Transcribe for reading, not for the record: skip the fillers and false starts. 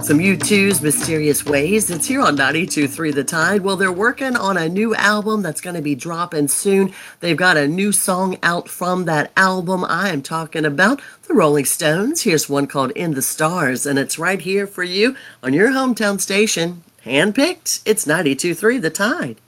Some U2's Mysterious Ways. It's here on 92.3 The Tide. Well, they're working on a new album that's going to be dropping soon. They've got a new song out from that album. I am talking about the Rolling Stones. Here's one called In the Stars, and it's right here for you on your hometown station. Handpicked. It's 92.3 The Tide.